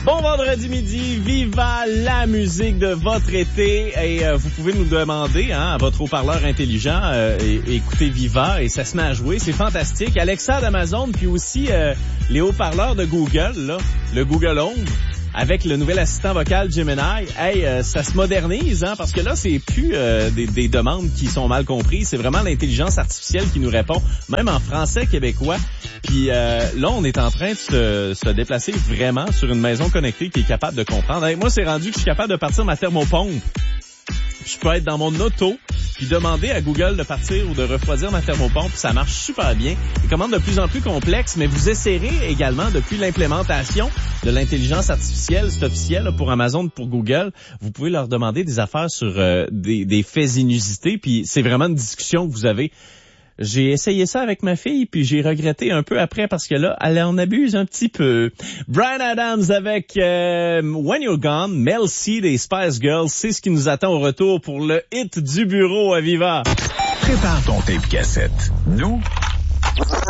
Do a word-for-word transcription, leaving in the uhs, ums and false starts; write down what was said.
Bon vendredi midi, viva la musique de votre été et euh, vous pouvez nous demander hein, à votre haut-parleur intelligent, euh, et, et écoutez Viva et ça se met à jouer, c'est fantastique. Alexa d'Amazon puis aussi euh, les haut-parleurs de Google, là, le Google Home. Avec le nouvel assistant vocal Gemini, hey, euh, ça se modernise, hein, parce que là, c'est plus euh, des, des demandes qui sont mal comprises, c'est vraiment l'intelligence artificielle qui nous répond, même en français québécois. Puis euh, là, on est en train de se, se déplacer vraiment sur une maison connectée qui est capable de comprendre. Hey, moi, c'est rendu que je suis capable de partir ma thermopompe. Je peux être dans mon auto puis demander à Google de partir ou de refroidir ma thermopompe. Ça marche super bien. Les commandes de plus en plus complexes, mais vous essayerez également depuis l'implémentation de l'intelligence artificielle, c'est officiel là, pour Amazon, pour Google. Vous pouvez leur demander des affaires sur euh, des, des faits inusités. Puis c'est vraiment une discussion que vous avez. J'ai essayé ça avec ma fille, puis j'ai regretté un peu après parce que là, elle en abuse un petit peu. Bryan Adams avec euh, When You're Gone, Mel C des Spice Girls, c'est ce qui nous attend au retour pour le hit du bureau à Viva. Prépare ton tape cassette. Nous,